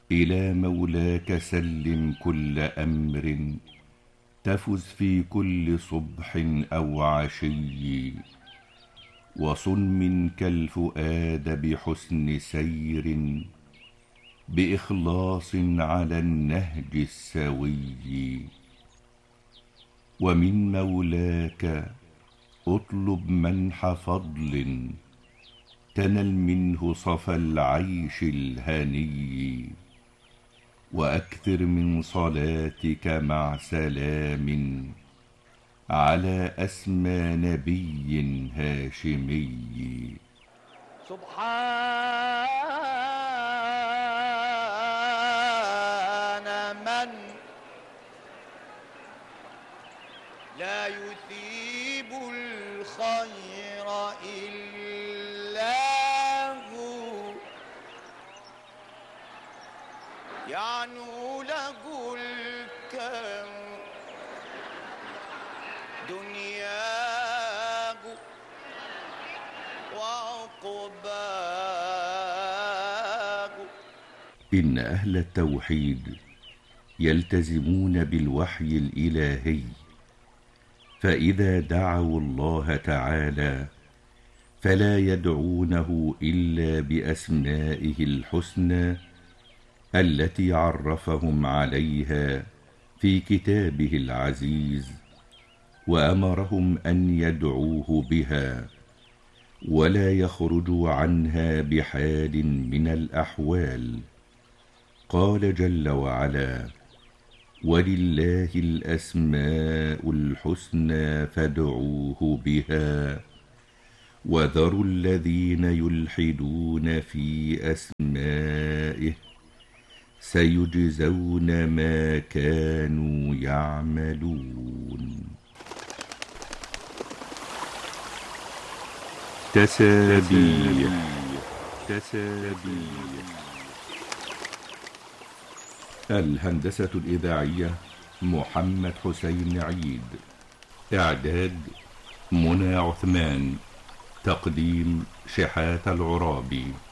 إلى مولاك سلم كل أمر، تفز في كل صبح أو عشي. وصن منك الفؤاد بحسن سير، بإخلاص على النهج السوي. ومن مولاك اطلب منح فضل، تنل منه صفا العيش الهني. وأكثر من صلاتك مع سلام، على أسمى نبي هاشمي. سبحان من لا يثيب الخير إلا هو، يعنو له الكون دنياه وعقباه. إن أهل التوحيد يلتزمون بالوحي الإلهي، فإذا دعوا الله تعالى فلا يدعونه إلا بأسمائه الحسنى التي عرفهم عليها في كتابه العزيز، وأمرهم أن يدعوه بها ولا يخرجوا عنها بحال من الأحوال. قال جل وعلا: ولله الأسماء الحسنى فادعوه بها، وذروا الذين يلحدون في أسمائه، سيجزون ما كانوا يعملون. تسابيح. الهندسة الإذاعية محمد حسين عيد. إعداد منى عثمان. تقديم شحات العرابي.